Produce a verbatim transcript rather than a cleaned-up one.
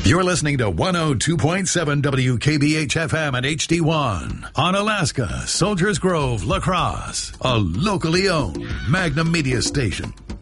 You're listening to one oh two point seven W K B H F M at H D one on Alaska, Soldiers Grove, La Crosse, a locally owned Magnum Media station.